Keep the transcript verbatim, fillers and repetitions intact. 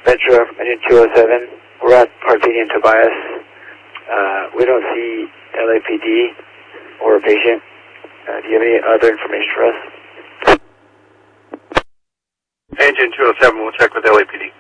Ventura, engine two oh seven. We're at Parthenia and Tobias. Uh, we don't see L A P D or a patient. Uh, do you have any other information for us? Engine two oh seven, we'll check with L A P D.